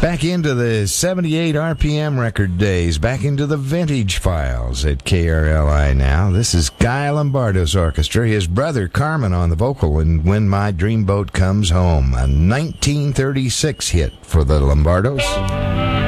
Back into the 78 RPM record days, back into the vintage files at KRLI now. This is Guy Lombardo's orchestra, his brother Carmen on the vocal in When My Dreamboat Comes Home, a 1936 hit for the Lombardos.